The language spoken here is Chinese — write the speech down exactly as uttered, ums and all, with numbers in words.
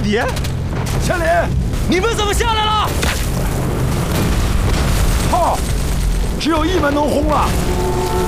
底？千里， 你们怎么下来了？ 炮，只有一门能轰了。